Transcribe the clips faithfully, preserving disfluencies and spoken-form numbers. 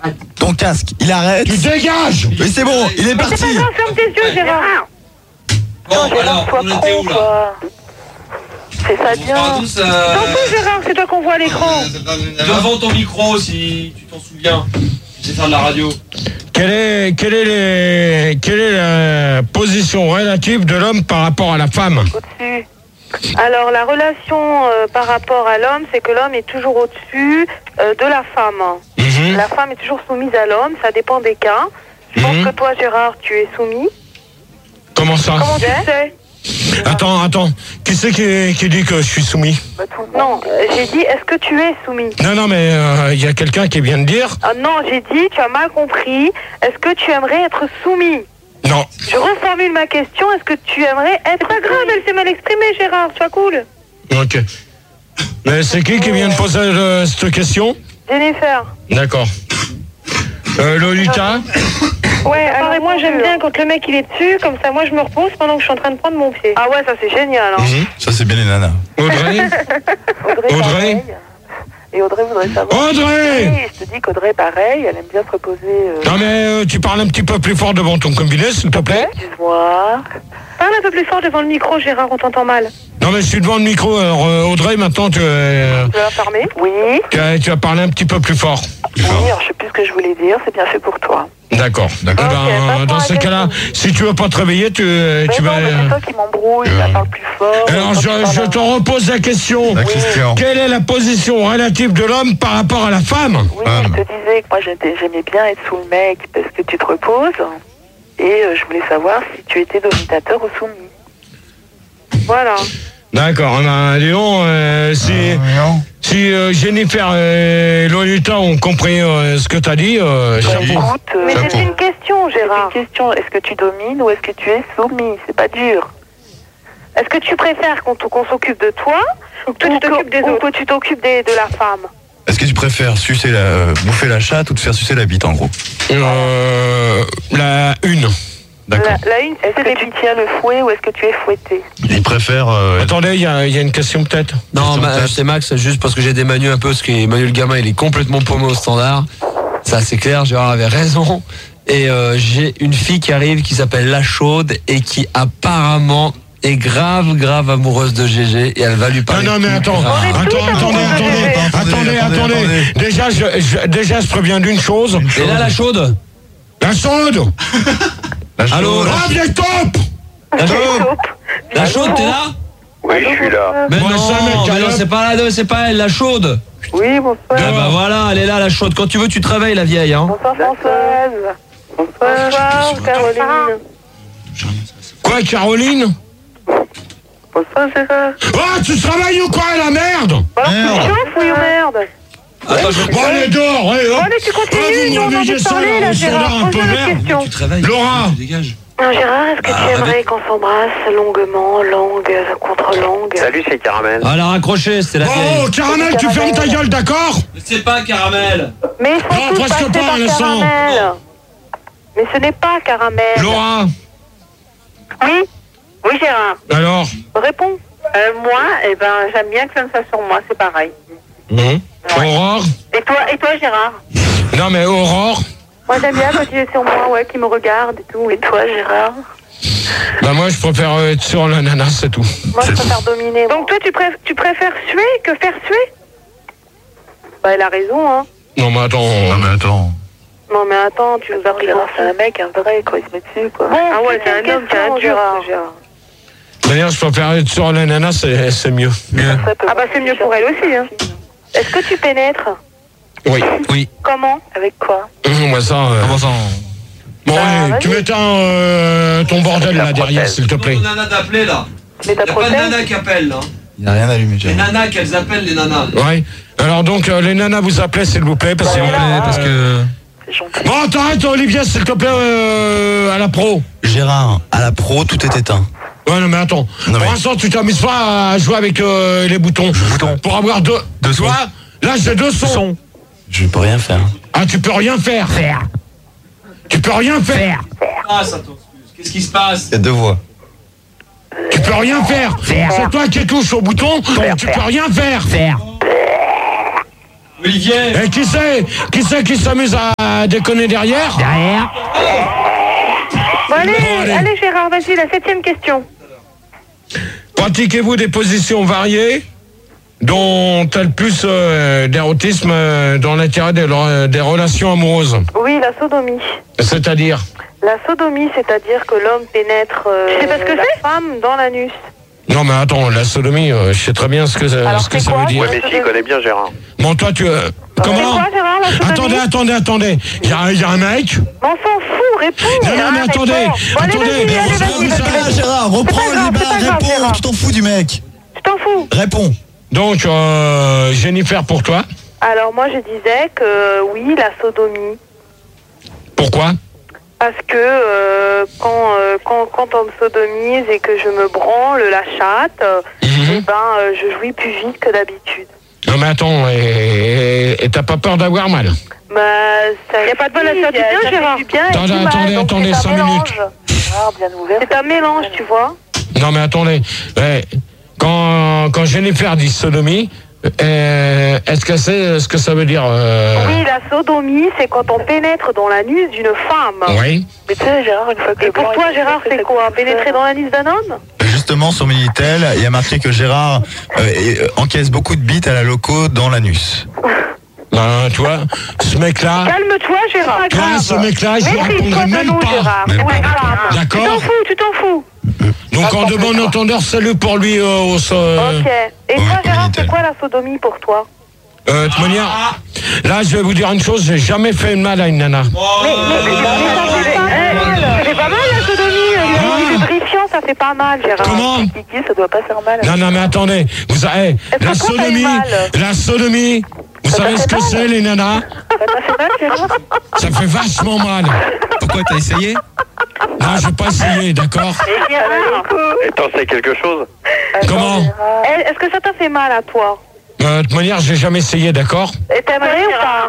Ton casque, il arrête. Tu dégages. Mais c'est bon, il est Mais c'est parti. pas grave, ferme tes yeux, Gérard. Bon, alors, on était où là? C'est ça bien. T'en fous, Gérard, c'est toi qu'on voit à l'écran. Devant ton micro, si tu t'en souviens. Tu sais faire de la radio. Quelle est, quelle est, les, quelle est la position relative de l'homme par rapport à la femme? Au-dessus. Alors, la relation euh, par rapport à l'homme, c'est que l'homme est toujours au-dessus euh, de la femme. Mmh. La femme est toujours soumise à l'homme, ça dépend des cas. Je pense Mmh. que toi, Gérard, tu es soumis. Comment ça? Comment tu sais? Attends, attends. Qui c'est qui, qui dit que je suis soumis? Non, euh, j'ai dit, est-ce que tu es soumis? Non, non, mais il euh, y a quelqu'un qui vient de dire. Ah non, j'ai dit, tu as mal compris. Est-ce que tu aimerais être soumis? Non. Je reformule ma question, est-ce que tu aimerais être... C'est pas grave, elle s'est mal exprimée, Gérard, sois cool. Ok. Mais c'est qui qui vient de poser euh, cette question? Jennifer. D'accord. Euh, Lolita? Ouais, alors moi j'aime bien quand le mec il est dessus, comme ça moi je me repose pendant que je suis en train de prendre mon pied. Ah ouais, ça c'est génial. Hein. Mmh. Ça c'est bien les nanas. Audrey? Audrey, Audrey? Et Audrey voudrait savoir. Audrey! Oui, je te dis qu'Audrey pareil, elle aime bien se reposer. Euh... Non mais euh, tu parles un petit peu plus fort devant ton combiné, s'il te plaît. Excuse-moi. Parle un peu plus fort devant le micro, Gérard, on t'entend mal. Non mais je suis devant le micro, alors euh, Audrey, maintenant tu, euh, Tu vas fermer? Oui. tu, as, tu vas parler un petit peu plus fort. Oui, alors je sais plus ce que je voulais dire, c'est bien fait pour toi. D'accord. D'accord. Okay, ben, dans ces cas-là, si tu veux pas te réveiller, tu, mais tu non, vas... mais c'est toi qui m'embrouille, Euh... ça parle plus fort. Alors je, je te repose la question. La question. Quelle est la position relative de l'homme par rapport à la femme? Oui, je te disais que moi j'aimais bien être sous le mec parce que tu te reposes. Et euh, je voulais savoir si tu étais dominateur ou soumis. Voilà. D'accord, ben, Léon, euh, si, euh, non. si euh, Jennifer et Lolita ont compris euh, ce que tu as dit, euh, chapeau. Écoute, euh, mais Chapeau. c'est une question, Gérard. C'est une question, est-ce que tu domines ou est-ce que tu es soumis? C'est pas dur. Est-ce que tu préfères qu'on t- qu'on s'occupe de toi ou que, tu t'occupes des ou que tu t'occupes des- de la femme? Est-ce que tu préfères sucer la, euh, bouffer la chatte ou te faire sucer la bite en gros? Euh, la une. D'accord. La, la une, est-ce que tu tiens le fouet ou est-ce que tu es fouetté? Il préfère. Euh, Attendez, il y, a- y a une question peut-être? Non, ma- c'est Max, juste parce que j'ai démanu un peu, parce que Manu le gamin, il est complètement paumé au standard. Ça, c'est clair, Gérard avait raison. Et euh, j'ai une fille qui arrive qui s'appelle La Chaude et qui apparemment est grave, grave amoureuse de G G et elle va lui Non, parler. non, mais attends, attends, attendez, attendez, attendez, attendez, attendez. Déjà, je, je- déjà, je préviens d'une chose. Et là, La Chaude La chaude! la chaude. Allô, Ah, viens top! La Chaude La Chaude, t'es là? Oui, je suis là. Mais Bon, non, ça, mec, mais non, alors- c'est pas la deux, c'est pas elle, La Chaude. Oui, bonsoir. Ah bah voilà, elle est là, La Chaude. Quand tu veux, tu te réveilles, la vieille, hein. Bonsoir Françoise. Bonsoir Caroline. Quoi, Caroline? Bonsoir Gérard. Ah, tu travailles ou quoi, la merde? Alors tu chauffes oui ou merde? Attends, je... Bon, allez, dehors, allez, hop. Bon, allez, tu continues, Ah, vous nous, on a me envie de réveillez ça, parler, là, au Gérard. standard un peu Pose-moi la vert. question. Tu te réveilles. Laura. Tu dégages. Non, Gérard, est-ce que Ah, tu aimerais qu'on s'embrasse longuement, langue contre langue? Salut, c'est Caramel. Ah, elle a raccroché, c'était la Oh, vieille. Caramel, tu fermes ta gueule, d'accord? Ne sais pas, Caramel. Mais ils sont Non, tous presque passés pas, par Alessandre. Caramel. Mais ce n'est pas Caramel. Laura, Oui. Oui, Gérard. alors? Réponds. Euh, moi, eh ben, j'aime bien que ça me fasse sur moi, c'est pareil. Mmh. Aurore? Et toi, et toi, Gérard? Non, mais Aurore? Moi, j'aime bien quand tu es sur moi, ouais, qui me regarde et tout. Et toi, Gérard? Bah, moi, je préfère euh, être sur la nana, c'est tout. Moi, je préfère dominer. Donc, toi, tu, préf- tu préfères suer que faire suer? Bah, elle a raison, hein. Non, mais attends. Non mais attends. Non, mais attends, tu nous as pris. C'est un mec, un vrai, quoi, il se met dessus, quoi. Bon, ah ouais, c'est un homme, c'est un dur, Gérard. D'ailleurs, je préfère être sur la nana, c'est, c'est mieux. mieux. Ah bah, c'est mieux pour elle aussi, hein. Est-ce que tu pénètres? Oui. Oui. Comment? Avec quoi? Mmh, moi, ça. Euh... Comment ça? Bon, Bah, allez, vas-y. tu m'éteins euh, ton bordel là derrière, s'il te plaît. Demande aux nanas d'appeler là. Mais Il ta n'y a pas de prothèse? nanas qui appellent là. Il n'a rien allumé, Les Gérard. nanas qu'elles appellent les nanas. Ouais. Alors, donc, euh, les nanas vous appelez, s'il vous plaît, parce que. Ouais, là, parce que... C'est gentil. Bon, t'arrêtes, Olivier, s'il te plaît, euh, à la pro. Gérard, à la pro, tout est éteint. Ouais, non, mais attends. Non, Pour mais- l'instant, tu t'amuses pas à jouer avec euh, les boutons. Boutons. Pour avoir deux. Deux tu sons. vois, là, j'ai deux sons. Je peux rien faire. Ah, tu peux rien faire. Faire. Tu peux rien faire. Ah, ça t'excuse. Qu'est-ce qui se passe? Il y a deux voix. Tu peux rien faire. C'est toi qui touches au bouton. Tu peux rien faire. Faire. Olivier. Et qui c'est Qui c'est qui s'amuse à déconner derrière Derrière. Bon, allez, Bon, allez. allez Gérard, vas-y, la septième question. Pratiquez-vous des positions variées dont tel plus euh, d'érotisme euh, dans l'intérêt des, des relations amoureuses? Oui, la sodomie. C'est-à-dire? La sodomie, c'est-à-dire que l'homme pénètre euh, Tu sais pas ce que la c'est femme dans l'anus. Non mais attends, la sodomie, euh, je sais très bien ce que, Alors, ce que c'est ça quoi veut dire. Ouais, mais s'il connaît bien Gérard. Bon, toi, tu... euh, comment? C'est quoi, Gérard, la sodomie? Attendez, attendez, attendez. Il y a, il y a un mec. Mais on s'en fout, réponds. Non, non, mais Gérard, attendez, réponds. Bon, allez, attendez, vas-y, mais allez, on s'en vas-y, fout, vas-y, ça vas-y. Gérard, reprends C'est pas le grave, débat, c'est pas grave, réponds, Gérard. tu t'en fous du mec. Tu t'en fous. Réponds. Donc, euh, Jennifer, pour toi? Alors, moi, je disais que oui, la sodomie. Pourquoi? Parce que euh, quand, euh, quand, quand on me sodomise et que je me branle la chatte, euh, Mhm. eh ben, euh, je jouis plus vite que d'habitude. Non, mais attends, et et- et t'as pas peur d'avoir mal? Bah, ça Y a pas de mal à se faire du bien, ça fait Gérard. du bien et Attendez, du mal, attendez, donc attendez, c'est un cinq mélange. minutes. C'est un mélange, tu vois. Non, mais attendez. Ouais, quand, quand Jennifer dit sodomie, euh, est-ce que c'est ce que ça veut dire? euh, Oui, la sodomie, c'est quand on pénètre dans l'anus d'une femme. Oui. Mais tu sais, Gérard, une fois que... Et pour toi, Gérard, c'est quoi? Pénétrer dans l'anus d'un homme? Justement, sur Minitel, il y a marqué que Gérard euh, euh, encaisse beaucoup de bites à la loco dans l'anus. Ben, tu vois, ce mec-là, Calme-toi, Gérard. toi, ce mec-là, je lui Maîtrise-toi répondrai de même nous, pas. Gérard. Même Pour pas. les femmes. Tu t'en D'accord? fous, tu t'en fous. Donc, en de bon entendeur, salut pour lui euh, au so- euh, Ok. Et oui, toi, Gérard, Minitel. c'est quoi la sodomie pour toi? euh, de toute manière, là, je vais vous dire une chose, j'ai jamais fait de mal à une nana. C'est pas mal la sodomie. C'est lubrifiant, ça fait pas mal, Gérard. Comment? Kiki, ça doit pas faire mal. Non, non, mais attendez, vous savez, Est-ce que la toi, t'as eu sodomie, mal? la sodomie, vous savez ce que c'est, les nanas? Ça t'a fait mal, Gérard? Ça fait vachement mal. Pourquoi t'as essayé? Non, je vais pas essayer, d'accord? Et t'en sais quelque chose? Comment? Eh, Est-ce que ça t'a fait mal à toi? Euh, de toute manière, j'ai jamais essayé, d'accord? Et t'aimerais ou pas?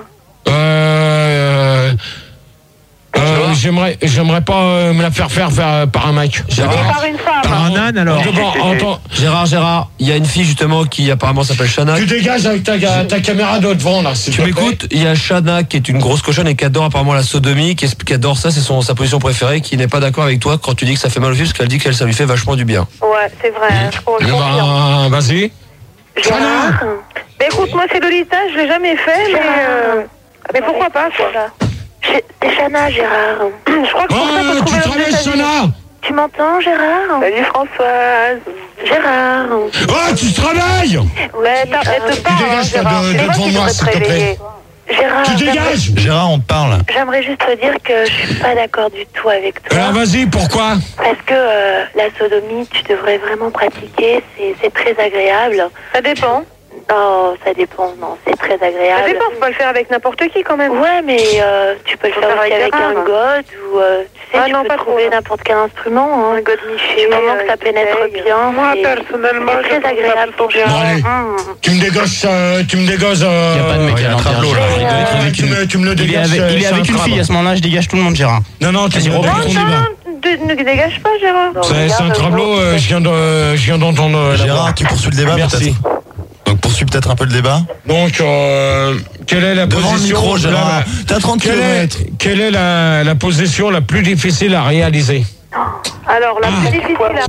Euh... Euh, j'aimerais, j'aimerais pas euh, me la faire faire, faire par un mec. Et par une femme? Par un âne alors. D'abord, entends- Gérard, Gérard, il y a une fille justement qui apparemment s'appelle Shana. tu dégages avec ta, ta caméra de devant, là, s'il Tu te plaît. m'écoutes? Il y a Shana qui est une grosse cochonne et qui adore apparemment la sodomie, qui, est- qui adore ça, c'est son sa position préférée, qui n'est pas d'accord avec toi quand tu dis que ça fait mal aux filles, parce qu'elle dit qu'elle ça lui fait vachement du bien. Ouais, c'est vrai. hein, Je Eh confirme. ben, vas-y. Gérard. Mais écoute, moi, c'est Lolita, je l'ai jamais fait, mais... euh, Mais pourquoi pas, quoi? C'est Chana, Gérard. Je crois que pour ça, Oh, faut tu trouver travailles, l'autre Shana? Tu m'entends, Gérard? Salut, Françoise. Gérard. Oh, tu travailles? Ouais, t'as- elle te parle, hein, dégages, toi, Gérard. de- C'est de moi devant qui moi, devrais s'il te te plaît. réveiller. Gérard, Tu j'aimerais- dégages? Gérard, on te parle. j'aimerais juste te dire que je suis pas d'accord du tout avec toi. Alors, vas-y, pourquoi? Parce que euh, la sodomie, tu devrais vraiment pratiquer. C'est c'est très agréable. Ça dépend. Oh, ça dépend. Non, c'est très Ça agréable. dépend, faut pas le faire avec n'importe qui, quand même. Ouais, mais euh, tu peux le Faut faire faire aussi avec avec Gérard. un god ou euh, tu sais, Ah tu non, peux pas trop, trouver non. n'importe quel instrument. Hein. Un god niché. Du moment que ça euh, pénètre qui bien, Moi, c'est- personnellement, c'est très je trouve ça agréable plutôt pour bien. Bon, allez. Mmh. Tu me dégosses, euh, tu me dégosses... Euh, Il n'y a pas de mec il y a à un l'intérieur. tableau, là. Il doit être euh, avec tu, une- me, tu me le Il est dégages. avec, euh, il est c'est avec un une fille crabe. à ce moment-là, je dégage tout le monde, Gérard. Non, non, tu Vas-y, me Robert, dégages ton Non, débat. non, ne ne dégage pas, Gérard. C'est c'est un tableau, euh, je viens de- je viens d'entendre euh, la voix. Gérard, tu poursuis le débat Merci. peut-être? Donc poursuis peut-être un peu le débat. Donc, euh, quelle est la Devant le position... micro, Gérard. la- T'es à trente quelle kilomètres. est, quelle est la, la position la plus difficile à réaliser? Alors, la Ah. plus difficile à...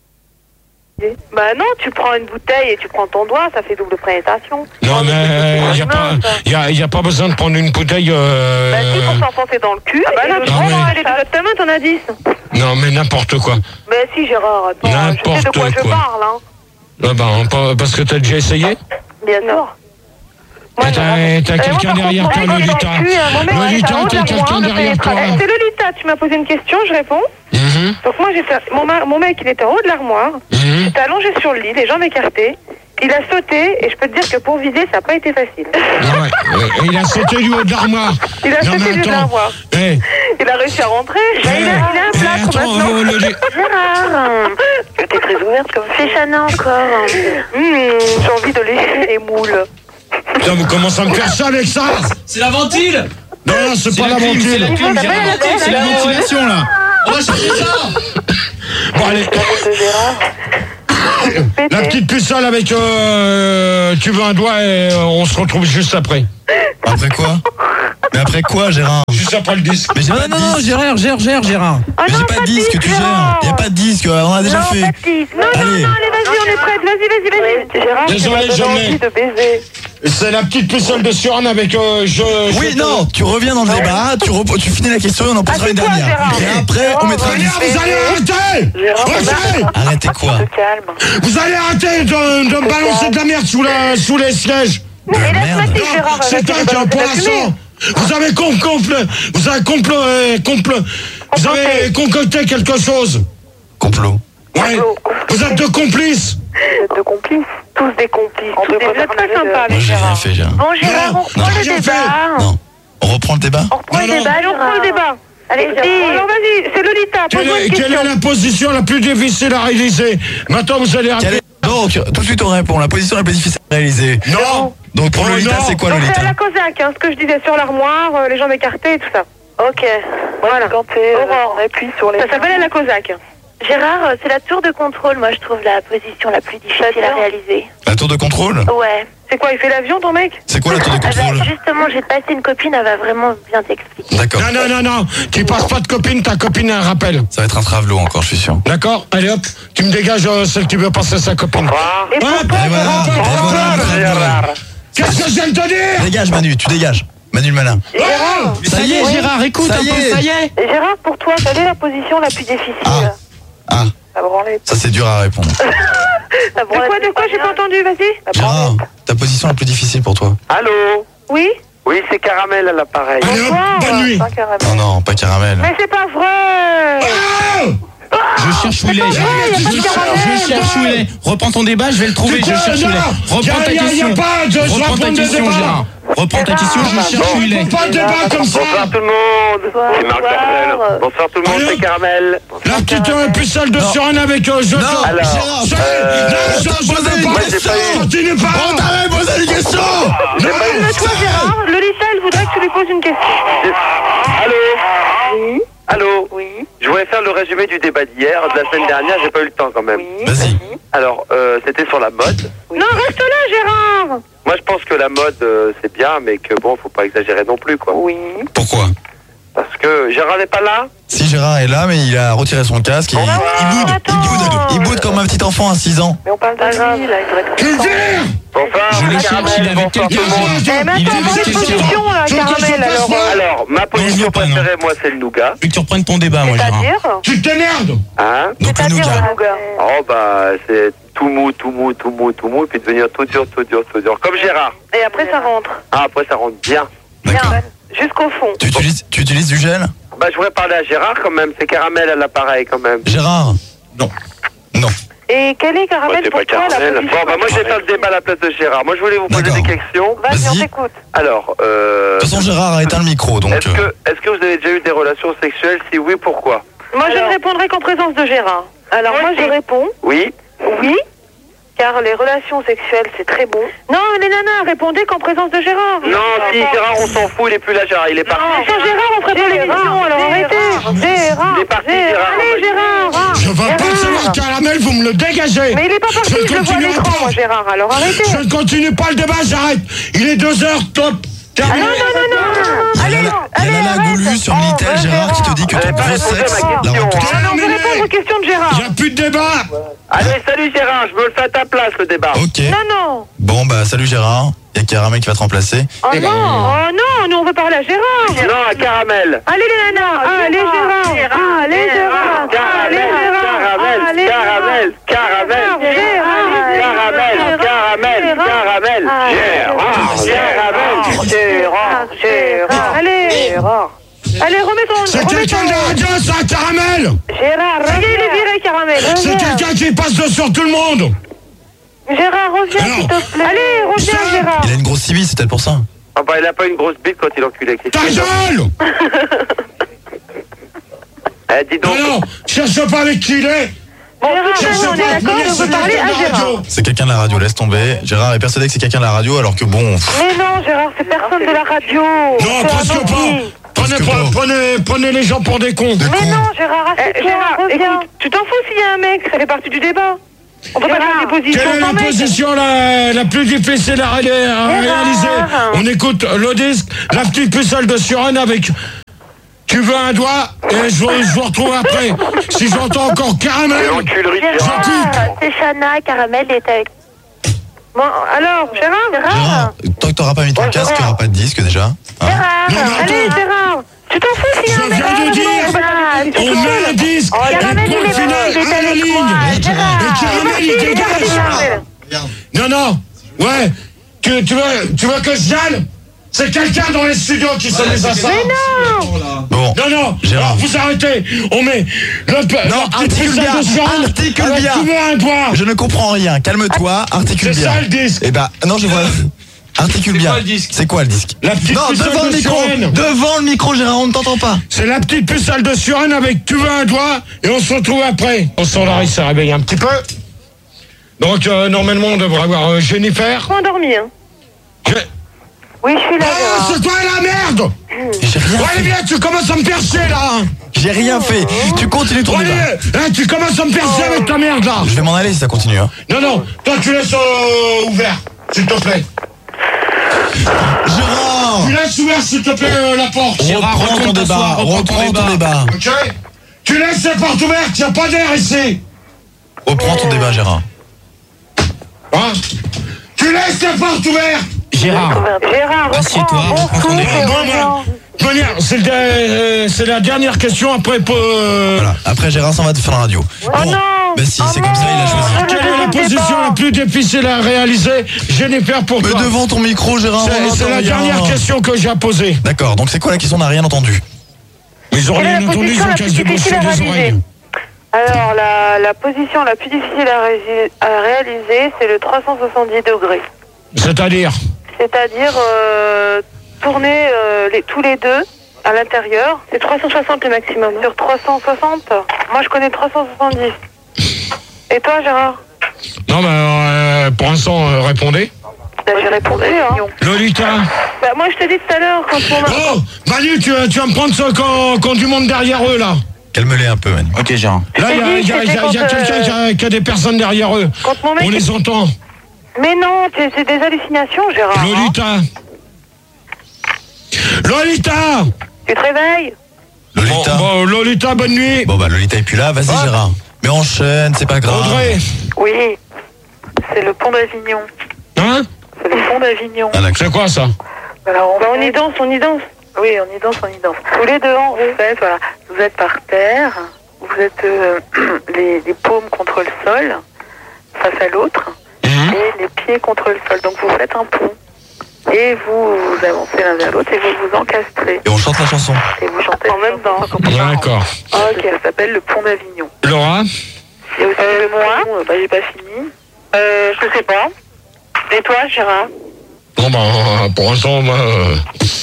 Bah non, tu prends une bouteille et tu prends ton doigt, ça fait double pénétration. Non, Oh, mais c'est il n'y a, non, pas- ça. y a, y a pas besoin de prendre une bouteille... euh, Bah si, pour s'enfoncer dans le cul. Ah bah non, tu Non, prends mais- les doigts de ta main, t'en as dix. Non, mais n'importe quoi. Bah si, Gérard, attends, je sais de N'importe quoi je quoi. parle, hein. Ah ben, pas- parce que t'as déjà essayé? Bien sûr. T'as t'as quelqu'un derrière toi, Lolita. Lolita, t'as quelqu'un derrière toi. C'est Lolita, tu m'as posé une question, je réponds. Mhm, Donc moi, j'étais, mon, ma- mon mec, il était en haut de l'armoire. mhm. J'étais allongé sur le lit, les jambes écartées. Il a sauté et je peux te dire que pour viser, ça n'a pas été facile. Ah ouais, ouais, et il a sauté du haut de l'armoire. Il a Non, sauté mais du haut de attends. l'armoire. Eh, Il a réussi à rentrer. Bah, il, a, il a un eh, plâtre attends, maintenant. euh, Loli- Gérard, T'es très ouverte comme c'est Chana encore. Mmh, j'ai envie de lécher les moules. Putain, vous commencez à me faire ça avec ça? C'est la ventile. Non, non, c'est pas la clim, c'est la ventile. clim, Gérard. C'est la ventilation là. On va changer ça. Bon, allez, De Gérard. la petite pucelle avec... euh, tu veux un doigt et euh, on se retrouve juste après. Après quoi? Mais après quoi, Gérard? Juste après le disque. Mais j'ai Non, pas non, de non, disque. Gérard, Gérard, Gérard, Gérard. Ah Mais non, j'ai pas de disque, tu gères. Gérard. Y a pas de disque, on a déjà Non, fait. pas de disque. Non, non, Allez. non, allez, vas-y, on est prête. Vas-y, vas-y, vas-y. Gérard, Désolé, tu m'as je donné l'ai. envie de baiser. C'est la petite pucelle de Suran avec. Euh, je, Oui, je- non, tu reviens dans le débat, tu, rep- tu finis la question et on en posera Ah, une c'est toi, dernière. Gérard. Et après, on mettra un Regarde, disque. vous allez arrêter. Gérard, Arrêtez. Arrêtez quoi? te calme. Vous allez arrêter de, de me balancer de la merde sous, la, sous les sièges. De Mais laisse-moi merde. dire, Non, Gérard. c'est arrête de toi qui, balancer pour la fumée. l'instant, vous avez com, compl, vous avez compl, euh, compl, vous avez concocté quelque chose. Complot. Ouais. Vous êtes de complices. De complices. Tous des complices. Tous des... Vous êtes très sympa Moi, avec j'ai rien Gérard. fait, Gérard. Bon, Gérard, Non, on reprend non, le rien débat. Non. On reprend le débat? On reprend Non, le non. débat. Allez, on reprend le débat. Allez, Gérard. Alors, vas-y, c'est Lolita. Quelle Pose-moi est, une quelle question. est la position la plus difficile à réaliser? Maintenant, vous allez Quelle arrêter. est- Donc, tout de suite on répond. La position la plus difficile à réaliser. Non. Donc pour Oh, Lolita, non. c'est quoi Donc, c'est Lolita? à la Cosaque, hein, ce que je disais sur l'armoire, euh, les jambes écartées et tout ça. Ok. Voilà. Quand t'es Aurore, on appuie sur les. Ça s'appelle à la Cosaque. Gérard, euh, c'est la tour de contrôle, moi je trouve la position la plus difficile à réaliser. La tour de contrôle? Ouais. C'est quoi, il fait l'avion, ton mec? C'est quoi la tour de Ah bah, contrôle? justement, j'ai passé une copine, elle va vraiment bien t'expliquer. D'accord. Non, non, non, non. Tu passes pas de copine, ta copine a un rappel. Ça va être un travelot encore, je suis sûr. D'accord? Allez hop, tu me dégages euh, celle qui veut passer sa copine. Et Hop, pourquoi, Et voilà, Gérard? et voilà, Gérard. Qu'est-ce que je viens de te dire? Dégage Manu, tu dégages. Manu le malin. Ah, Ça y est, Gérard, écoute Ça un y peu, est. ça y est. Et Gérard, pour toi, quelle est la position la plus difficile? Ah. Ah, La branlette. ça c'est dur à répondre. La de quoi, de quoi, j'ai pas entendu, vas-y. La Gérard, branlette. ta position la plus difficile pour toi? Allô? Oui? Oui, c'est Caramel à l'appareil. Allez hop, Bonsoir. bonne nuit. Pas caramel. Non, non, pas caramel. Mais c'est pas vrai! Ah, Je cherche où il est. pas vrai, y a Je pas de cherche- caramel. je cherche où il est. Reprends ton débat, je vais le trouver. C'est Je quoi, cherche où il est. non? Reprends Y a- ta y a- y a question. pas de- je Reprends ta raconte des question, débats. Gérard. Reprends ta question, je cherche où il est. pas de débat comme ça. Bonsoir tout le monde. Bonsoir. C'est Marc Dorcel. Bonsoir tout le monde, Allô? c'est Caramel. La petite euh, pucelle de Suran avec euh, je. Non, Alors, Gérard, Je- euh, non, je- je posé veux une pas. question. Continue pas. On t'avait posé une question. J'ai pas eu- Toi, Gérard, Lolita, elle voudrait que tu lui poses une question. Allô? Oui? Allô? Oui? Je voulais faire le résumé du débat d'hier, de la semaine dernière, j'ai pas eu le temps quand même. Oui? Vas-y. Alors, euh, c'était sur la mode. Non, reste là, Gérard! Moi, je pense que la mode, euh, c'est bien, mais que bon, faut pas exagérer non plus, quoi. Oui. Pourquoi? Parce que Gérard n'est pas là. Si Gérard est là, mais il a retiré son casque et il, il boude, il attends. boude, il boude comme un petit enfant à six ans. Mais on parle de lui, là, il devrait être Tu le content. dis. Bonsoir, Je le cherche, Caramel, il est avec bonsoir quelqu'un. tout le monde. Eh, mais Il est attends, avec votre quelqu'un. position, là, Tu veux que je Caramel, fasse alors. quoi? Alors, ma je position veux pas, non. préférée, moi, c'est le nougat. Je veux que tu reprennes ton débat, moi, Gérard. C'est-à-dire? Tu t'énerves. Hein? Donc le C'est-à-dire, nougat. le nougat. Oh, bah, c'est tout mou, tout mou, tout mou, tout mou, puis devenir tout dur, tout dur, tout dur. Comme Gérard. Et après, ça rentre. Ah, après, ça rentre bien. D'accord. Bien. Jusqu'au fond. Tu utilises, tu utilises du gel? Bah, je voudrais parler à Gérard quand même. C'est Caramel à l'appareil quand même. Gérard? Non. Non. Et quelle est, Moi, Caramel, c'est pour pas toi, la Caramel. position? Bon, bah, moi, je vais faire le débat à la place de Gérard. Moi, je voulais vous poser D'accord. des questions. Vas-y, on Vas-y. t'écoute. Alors, euh. De toute façon, Gérard a éteint le micro, donc. Est-ce euh, que, est-ce que vous avez déjà eu des relations sexuelles? Si oui, pourquoi? Moi, je Alors- ne répondrai qu'en présence de Gérard. Alors, Moi moi, je aussi. réponds Oui. oui, car les relations sexuelles, c'est très bon. Non, les nanas, répondez qu'en présence de Gérard. Non, si Gérard, on s'en fout, il est plus là, Gérard. Il est parti. Non, sans Gérard, on ferait pas l'émission, alors arrêtez. Gérard, Il est parti, Gérard. Allez, Gérard. Je veux pas Gérard. le savoir, Caramel, vous me le dégagez. Mais il est pas parti, Je je le vois à continuerai l'écran, pas. moi, Gérard, alors arrêtez. Je ne continue pas le débat, j'arrête. Il est deux heures, top. Ah non, Terminé. non, non, non. Il y a Allez, la- il y a allez, Lala arrête. Goulu sur Oh, Minitel, ouais, Gérard, qui te dit que Vous ton avez pas gros répondu à sexe ma la question, rend tout- hein. Ah non, on veut répondre aux questions de Gérard. Il n'y a plus de débat. Allez, salut Gérard, je me le fais à ta place, le débat. Ok. Non, non. Bon, bah, salut Gérard. Il y a Caramel qui va te remplacer. Oh non, oh non, nous on veut parler à Gérard. Non, à Caramel. Allez les nanas, allez Gérard, allez Gérard, allez Caramel, Gérard, caramel, allez caramel, caramel, caramel, caramel, caramel, Gérard, Gérard, Gérard, Gérard. Allez, Gérard. Allez, remets ton... C'est remets quelqu'un de la ton... radio, ça, Caramel. Gérard, reviens, il est viré, Caramel. C'est Reviens. quelqu'un qui passe de sur tout le monde. Gérard, reviens, Alors, s'il te plaît. Allez, reviens, ça, Gérard. Il a une grosse C B, c'est peut-être pour ça. Ah bah il a pas une grosse bite quand il encule avec Ta Christine. gueule. Eh, dis donc. Non, non, cherche pas avec qui il est. Gérard, Cherche on est pas, d'accord, mais on c'est veut parler quelqu'un à de la Gérard. radio. C'est quelqu'un de la radio, laisse tomber. Gérard est persuadé que c'est quelqu'un de la radio, alors que bon. pff, Mais non, Gérard, c'est personne de la radio. Non, C'est presque un pas. anti. Prenez, Presque pas- pas. prenez, prenez les gens pour des cons. Des Mais cons. non, Gérard, Eh, assieds-toi, Gérard, reviens. écoute, Tu t'en fous s'il y a un mec, ça fait partie du débat. On peut pas faire des positions. Quelle est la position la, la plus difficile à, ré- à réaliser? On écoute le disque, la petite pucelle de Suren avec tu veux un doigt et je, je vous retrouve après. Si j'entends encore caramel, Gérard, c'est Chana, caramel est avec. Bon, alors, Gérard, Gérard. Gérard, tant que t'auras pas mis ton casque, il n'y aura pas de disque déjà. Hein Gérard, Non, mais allez, attends. Gérard. Tu t'en fous si je un viens de dire, on met un disque et Caramel, il point est final il est à la avec ligne. moi. Et Gérard. caramel, il dégage. Non, non, ouais, tu, tu, veux, tu veux que je gèle? C'est quelqu'un dans les studios qui s'est mis à ça. Bon, Non, non, Gérard. alors, vous arrêtez. On met le, Non, la petite articule pucelle bien, de Suren articule avec bien. tu veux un doigt. je ne comprends rien. Calme-toi, articule C'est bien. ça le disque. Eh ben, non, je vois. Articule C'est bien. quoi le disque C'est quoi le disque? La petite Non, pucelle devant le de micro. Suren. Devant le micro, Gérard, on ne t'entend pas. C'est la petite pucelle de Suren avec tu veux un doigt et on se retrouve après. On s'en arrive, ça réveille un petit peu. Donc euh, normalement on devrait avoir euh, Jennifer. Pas endormi, hein. Je- Oui, je suis là, Oh, Gérard. c'est toi la merde. J'ai rien Bon, allez fait. bien, tu commences à me percer là. J'ai rien fait. Tu continues ton Bon, allez, débat. hein, tu commences à me percer avec ta merde là. Je vais m'en aller si ça continue. Hein. Non, non, toi tu laisses euh, ouvert, s'il te plaît. Gérard, Tu laisses ouvert, s'il te plaît, euh, la porte. reprends ton débat. Reprends ton débat. Ok. Tu laisses les portes ouvertes, il n'y a pas d'air ici. Reprends ton débat, Gérard. Hein? Tu laisses les portes ouvertes. Gérard, Gérard, assieds-toi, reprends, reprends ton bon débat. souffle, Bon, reviens. ben, manière, c'est le de- euh, c'est la dernière question après. euh, Voilà. Après, Gérard s'en va de faire la radio. Oh non. Ben si, Oh c'est comme ça, il a choisi. non. Quelle est la position la plus difficile à réaliser? Jennifer, pour Mais toi. devant ton micro, Gérard, on C'est c'est n'entend la rien. dernière question que j'ai à poser. D'accord, donc c'est quoi la question? On n'a rien entendu. Ils ont Quelle est rien la entendu, ils position ont la cassé plus des bouchées difficile à des réaliser? oreilles. Alors, la, la position la plus difficile à, rési- à réaliser, c'est le trois cent soixante-dix degrés. C'est-à-dire? C'est-à-dire euh, tourner euh, les, tous les deux à l'intérieur. C'est trois cent soixante le maximum. Sur trois cent soixante? Moi, je connais trois cent soixante-dix. Et toi, Gérard? Non, mais euh, pour l'instant, euh, répondez. Bah, j'ai répondu, hein. Lolita. Bah, moi, je te dis tout à l'heure, quand on a... Oh, Manu, tu, tu vas me prendre ça quand, quand du monde derrière eux, là. Calme-les un peu, Manu. ok Gérard. Là, il y a, dit, il y a- il y a- c'était il y a quand, quelqu'un euh, qui a, qui a des personnes derrière eux. Quand mon mec... On les entend. Mais non, c'est c'est des hallucinations, Gérard. hein. Lolita. Lolita. Tu te réveilles? Lolita. Bon, bon, Lolita, bonne nuit. Bon bah Lolita est plus là, vas-y Ah. Gérard. Mais enchaîne, c'est pas grave. Audrey. Oui. C'est le pont d'Avignon. Hein? C'est le pont d'Avignon. Ah, d'accord. C'est quoi ça? Alors, on, bah, on y danse, on y danse. Oui, on y danse, on y danse. Tous les deux en rond. Vous êtes, voilà, vous êtes par terre, vous êtes euh, les, les paumes contre le sol, face à l'autre, Mhm. et les pieds contre le sol. Donc vous faites un pont. Et vous, vous avancez l'un vers l'autre et vous vous encastrez. Et on chante la chanson. Et vous chantez en même temps. D'accord. Ok, ça s'appelle le pont d'Avignon. Laura? Il y a aussi le moi, bah, j'ai pas fini. Euh, je sais pas. Et toi, Gérard? Bon, ben, pour l'instant, moi, euh,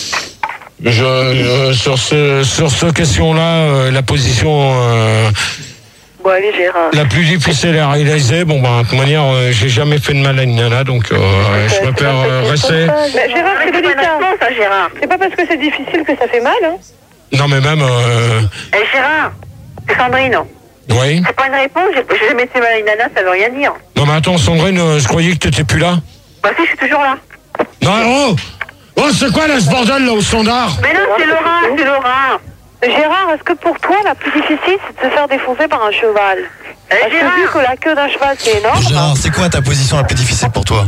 je, je- sur ce, sur cette question-là, euh, la position euh, Bon, allez, Gérard. la plus difficile à réaliser, bon, ben, de toute manière, euh, j'ai jamais fait de mal à une nana, donc euh, je préfère euh, rester. Mais Gérard, c'est délicat. Ça, Gérard. C'est pas parce que c'est difficile que ça fait mal, hein. Non, mais même, euh, Eh, Gérard, c'est Sandrine. oui. C'est pas une réponse, j'ai j'ai jamais fait mal à une nana, ça veut rien dire. Non, mais attends, Sandrine, euh, je croyais que t'étais plus là. Bah si, je suis toujours là. Non, oh! Oh, c'est quoi là, ce bordel, là, au standard? Mais non, c'est Laura, c'est Laura. Gérard, est-ce que pour toi, la plus difficile, c'est de se faire défoncer par un cheval? Parce que vu que la queue d'un cheval, c'est énorme. Gérard, c'est quoi ta position la plus difficile pour toi?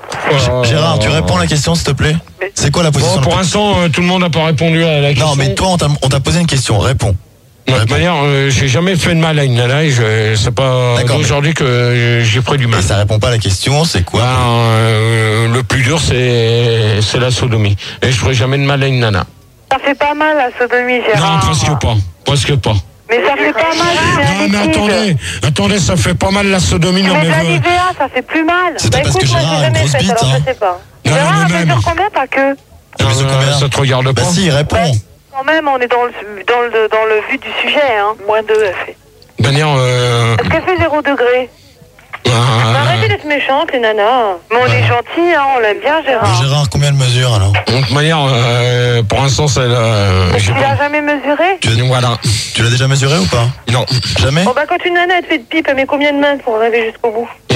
G- Gérard, tu réponds à la question s'il te plaît? C'est quoi la position Bon, la pour plus... l'instant, euh, tout le monde n'a pas répondu à la question. Non mais toi on t'a on t'a posé une question, réponds. De toute Réponds. manière, euh, j'ai jamais fait de mal à une nana et je, c'est pas D'accord, aujourd'hui que euh, j'ai pris du mal. Et ça répond pas à la question, c'est quoi? Ben, euh, le plus dur, c'est c'est la sodomie. Et je ferai jamais de mal à une nana. Ça fait pas mal, la sodomie, Non, Gérard. presque pas. Presque pas. Mais ça fait pas mal, c'est un Non, mais liquide. attendez. Attendez, ça fait pas mal la sodomie. Non, Mais mais de la vous- N I V A, ça fait plus mal. C'est Bah parce écoute, que moi, Gérard j'ai a une jamais grosse fait, bite, alors hein. je sais pas. Non, Gérard, mais elle même. mesure combien ta queue? Elle mesure Euh, combien? ça te regarde Bah pas. si, réponds. Quand même, on est dans le, dans le, dans le vu du sujet, hein. Moins deux, elle fait. De manière, euh, Est-ce qu'elle fait zéro degré? euh, Arrêtez d'être méchante, les nanas. Mais on est gentils, hein, on l'aime bien, Mais Gérard. Gérard, combien de mesures alors? de toute manière, euh, pour l'instant, c'est euh, Est-ce j'ai qu'il pas. a jamais mesuré? Tu, Voilà. tu l'as déjà mesuré ou pas? Non. Jamais? Bon, bah, quand une nana, elle te fait de pipe, elle met combien de mains pour arriver jusqu'au bout?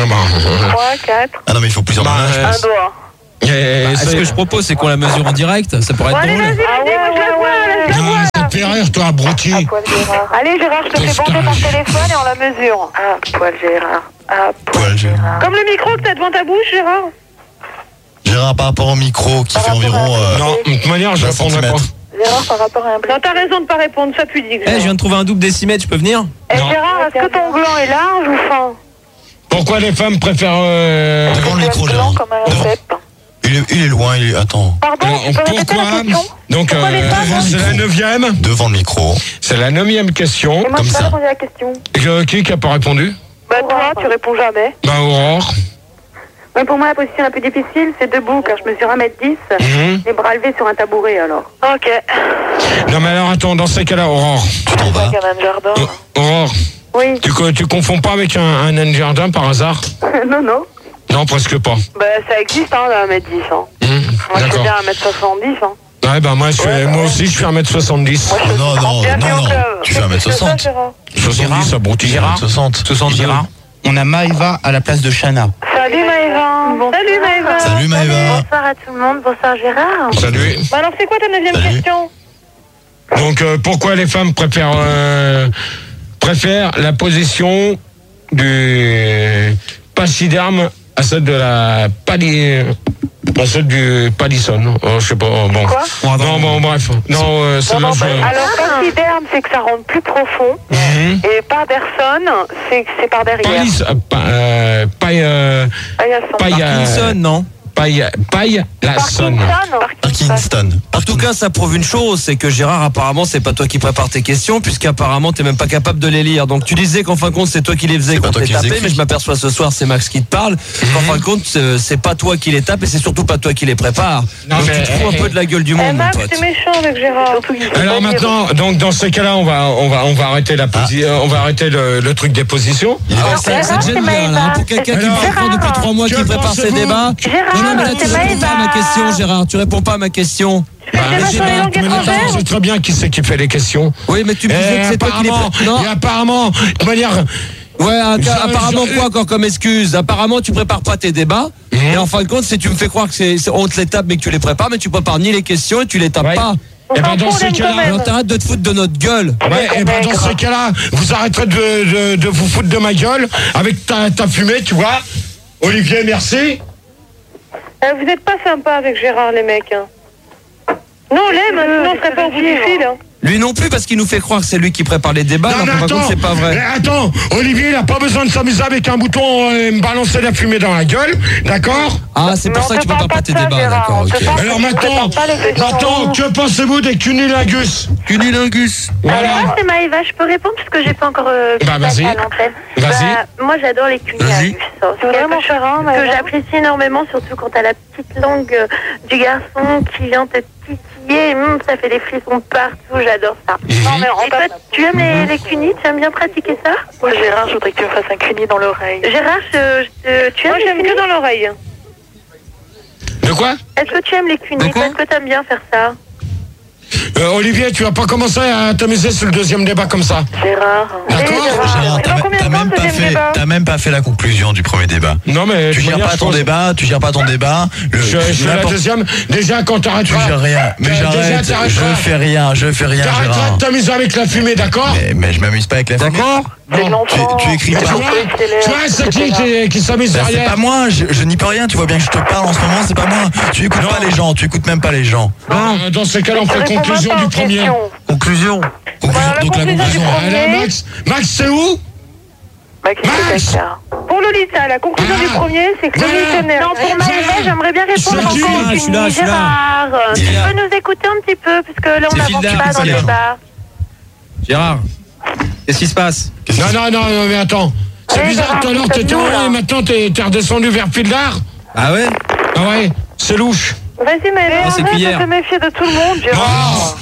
Ah bah, trois, quatre. Ah non, mais il faut plusieurs Bah, manèges. euh, Un doigt. et Bah, c'est- ce que je propose, c'est qu'on la mesure en direct. Ça pourrait Bon, être allez, drôle. vas-y, vas-y, Ah ouais, moi, je la ouais, vois, là, je la Ah, vois. ça te fait rire, toi, abruti. À poil Gérard. Allez, Gérard, je te fais Putain. bander ton téléphone et on la mesure. À poil Gérard. À Poil Gérard. Comme le micro que t'as devant ta bouche, Gérard. Gérard, par rapport au micro qui fait environ. euh, Non, de toute manière, je vingt répondrai pas. centimètres. Gérard, par rapport à un Non, t'as raison de pas répondre, ça pudique. Eh, je viens de trouver un double décimètre, je peux venir? Eh, Non. Gérard, est-ce que ton gland est large ou fin? Pourquoi les femmes préfèrent... euh, Devant le micro, Gland Gérard. comme un Devant. cep. Il est, il est loin, il est. Attends. Pardon, Alors, tu peux répéter pourquoi la question? Donc, Pourquoi les euh, femmes c'est la neuvième. Devant le micro. C'est la neuvième question. Et moi, comme je peux ça. répondre à la question. Et, euh, qui qui a pas répondu? Bah, toi, tu réponds jamais. Bah, Aurore. Mais pour moi, la position la plus difficile, c'est debout, car je mesure un mètre dix, Mhm. les bras levés sur un tabouret, alors. Ok. Non, mais alors, attends, dans ces cas-là, Aurore. Tu t'en vas. un jardin. Euh, Aurore, Oui. tu, co- tu confonds pas avec un, un nain de jardin par hasard? non, non. Non, presque pas. Bah, ça existe, hein, un mètre dix, hein. Mhm. Moi, je fais D'accord. bien un mètre soixante-dix, hein. Ouais, bah, moi, je fais, moi aussi, je fais un mètre soixante-dix. Oh, non, non, non, non. Tu fais un mètre soixante. soixante-dix, abruti. Gérard. soixante. soixante Gérard, on a Maëva à la place de Chana. Salut Maëva. Salut Maëva. Salut Maëva. Bonsoir à tout le monde, bonsoir Gérard. Salut. Bah alors c'est quoi ta neuvième Salut. question? Donc, euh, pourquoi les femmes préfèrent, euh, préfèrent la position du pachyderme à celle de la pali... à celle du palisson? Oh, je sais pas, bon. Quoi? Non, bon, bref. Non, euh, celle-là, Non, non, je... bah, alors pachyderme, c'est que ça rentre plus profond. Mhm. Et Parderson, c'est que c'est par derrière. Palis... euh, pa- euh, paille... euh, Paillasson. paille... Parkinson, non? Paille... Paille... La sonne. Parkinson. En tout cas, ça prouve une chose, c'est que Gérard, apparemment, c'est pas toi qui prépares tes questions, puisqu'apparemment, t'es même pas capable de les lire. Donc, tu disais qu'en fin de compte, c'est toi qui les faisais C'est pas quand toi t'es qui les tapé, écris. mais je m'aperçois ce soir, c'est Max qui te parle. qu'en fin de compte, c'est c'est pas toi qui les tape et c'est surtout pas toi qui les prépare. Non, Donc, mais- tu te fous un peu de la gueule du Eh, monde, mon Max, pote. c'est méchant avec Gérard. Alors maintenant, donc dans ces cas-là, on va, on va, on va arrêter la posi- euh, on va arrêter le, le truc des positions. Ah, ça, ça te gêne bien, là, hein, pour quelqu'un qui me Alors, prend depuis trois mois, que qui prépare ses pensez-vous débats. Gérard, Non, non, mais là, tu c'est réponds pas à ma Maëva. question, Gérard. Tu réponds pas à ma question. Bah, des j'ai vaches dans les bien- langues mais attends, étrangères. c'est très bien qui c'est qui fait les questions. Oui, mais tu me disais Et que c'est toi qui les apparemment, prépare. Non. et apparemment, de manière, Ouais, un- Je- apparemment je- quoi encore comme excuse? Apparemment tu prépares pas tes débats. Et en fin de compte, si tu me fais croire que c'est, c'est- on te les tape mais que tu les prépares, mais tu prépares ni les questions et tu les tapes Ouais. pas. et ben dans s'en fout, ces on aime quand cas-là, même. Alors t'arrêtes de te foutre de notre gueule. ouais, et ben dans ces cas-là, vous arrêterez de, de, de vous foutre de ma gueule avec ta, ta fumée, tu vois. Olivier, merci. Eh, vous êtes pas sympa avec Gérard, les mecs. hein. Non, on l'aime, sinon on serait pas au bout du fil. hein. Lui non plus parce qu'il nous fait croire que c'est lui qui prépare les débats. Non, alors mais qu'en fin de compte, attends, c'est pas vrai. mais attends, Olivier, il a pas besoin de s'amuser avec un bouton et me balancer la fumée dans la gueule, d'accord? Ah, c'est Mais pour on ça que te tu parle prépares pas pas tes de ça, débats, Gérard, d'accord, on te ok. parle- Alors tu maintenant, prépares pas les questions. maintenant, que pensez-vous des cunilingus? Cunilingus. Alors, Voilà. c'est Maëva, je peux répondre parce que j'ai pas encore euh, Bah, passé vas-y. à l'antenne. Vas-y. Bah, moi, j'adore les cunilingus. C'est C'est vraiment quelque chose cher, hein, que Maëva. j'apprécie énormément, surtout quand t'as la petite langue euh, du garçon qui vient te titiller. Hum, ça fait des frissons partout, j'adore ça. Non, mais on Et toi, tu aimes les, les cunis? Tu aimes bien pratiquer ça? Moi, Gérard, je voudrais que tu me fasses un cuni dans l'oreille. Gérard, je- je- tu aimes Moi, les j'aime cunis? que dans l'oreille. De quoi? Est-ce que tu aimes les cunis? De quoi Est-ce que tu aimes bien faire ça? Euh, Olivier, tu vas pas commencer à t'amuser sur le deuxième débat comme ça. Gérard. D'accord. Gérard, Et t'as dans même- combien t'as de temps, même le pas deuxième fait, débat t'as même pas fait la conclusion du premier débat. Non, mais Tu de gères manière, pas je ton pense- débat, tu gères pas ton débat. Le, Je, je suis la n'importe- deuxième. Déjà, quand Tu t'arrêteras. gères rien. Mais Déjà, j'arrête. t'arrêteras. Je fais rien, je fais rien, T'arrêteras Gérard. de t'amuser avec la fumée, d'accord? Mais, mais je m'amuse pas avec la fumée. D'accord? Non. Tu, tu écris Tu pas. vois, tu vois, c'est qui qui, qui s'amuse Ben, c'est derrière? pas moi, je, je n'y peux rien, tu vois bien que je te parle en ce moment, c'est pas moi. Tu écoutes Non. pas les gens, tu écoutes même pas les gens. Euh, Dans ces cas-là, on Je fait réponds conclusion même pas du aux premier. questions. Conclusion. Conclusion. Voilà, la Donc la conclusion du conclusion. premier. Alors, Max, Max, c'est où? Max! Pour Lolita, la conclusion Ah. du premier, c'est que Voilà. Lolita n'est Non, pour Maëva, j'aimerais bien répondre C'est qui? encore Ah, aux je suis là, cunis. je suis là. Gérard, Il est tu là. peux nous écouter un petit peu, puisque là, on C'est n'avance Gilda, pas dans c'est le là. débat. Gérard, qu'est-ce qui se passe? Non, non, non, non, mais attends. C'est Allez, bizarre, tout à l'heure, Gérard, t'étais en nous, haut là. et maintenant t'es t'es redescendu vers Pildar. Ah ouais? Ah ouais, c'est louche. Vas-y, mais Oh, c'est arrête cuillère. de te méfier de tout le monde, Gérard. Non,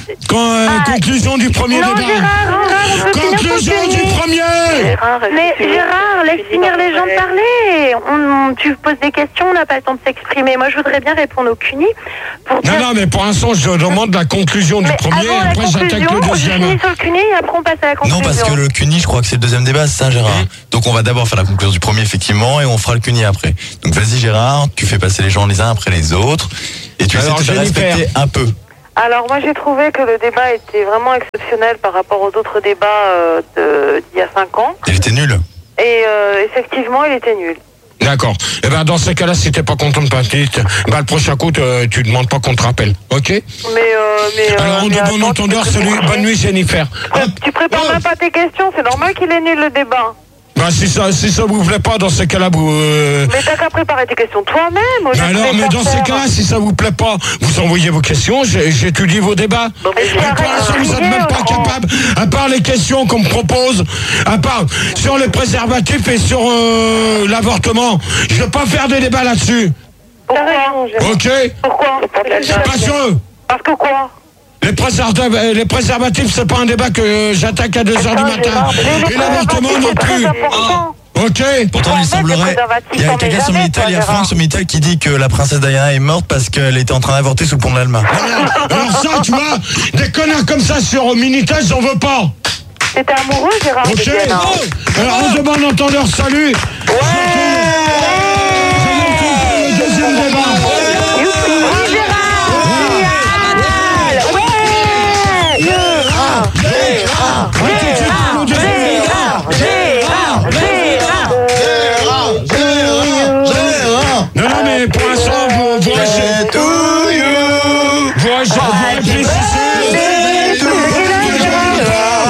Quand, euh, Ah. conclusion du premier Non, débat. Gérard, Gérard, on peut finir Conclusion son du Cuny. premier. Gérard, Mais Gérard, laisse finir les gens de parler. On, tu poses des questions, on n'a pas le temps de s'exprimer. Moi, je voudrais bien répondre au Cuny pour dire... Non, non, mais pour l'instant, je demande la conclusion du Mais premier, avant et la après j'attaque le conclusion, je deuxième. finis sur le Cuny et après on passe à la conclusion. Non, parce que le C U N Y, je crois que c'est le deuxième débat, c'est ça, Gérard. Donc on va d'abord faire la conclusion du premier, effectivement, et on fera le C U N Y après. Donc vas-y, Gérard, tu fais passer les gens les uns après les autres, et tu Alors, essaies de te Jennifer. respecter un peu. Alors moi j'ai trouvé que le débat était vraiment exceptionnel par rapport aux autres débats euh, de- d'il y a cinq ans. Il était nul. Et euh, effectivement il était nul. D'accord. Et ben dans ces cas-là, si t'es pas content de partir, ben le prochain coup, te- tu demandes pas qu'on te rappelle. Ok? Mais, euh, mais, euh, Alors on mais demande attends, entendeur, tu peux salut, te bonne nuit Jennifer. pré- Hop. Tu prépares Oh. même pas tes questions, c'est normal qu'il est nul le débat. Ben si ça, si ça vous plaît pas, dans ces cas-là, vous... euh, Mais t'as qu'à préparer tes questions toi-même. au lieu Ben de alors, les mais faire dans ces faire. cas-là, si ça vous plaît pas, vous envoyez vos questions, j'ai- j'étudie vos débats. Bon, mais Mais pour arrête l'instant, de vous n'êtes crier, même pas Laurent. capable, à part les questions qu'on me propose, à part sur les préservatifs et sur euh, l'avortement. Je vais pas faire des débats là-dessus. Pourquoi Gérard. Ok? Pourquoi Parce que Parce que quoi les préservatifs, les préservatifs, c'est pas un débat que j'attaque à deux heures du Attends, matin. Gérard, mais les Et l'avortement préservatifs, non c'est très plus. important. Ok? Pourtant, il Faut en mettre semblerait. des préservatifs, Il y a t'en quelqu'un mets sur jamais, Minitel, il y a toi, Franck Gérard. sur Minitel qui dit que la princesse Diana est morte parce qu'elle était en train d'avorter sous le pont de l'Alma. Alors ça, tu vois, des connards comme ça sur Minitel, j'en veux pas. T'étais amoureux Gérard de Ok? Diana. Alors on demande entendeur, salut. Ouais.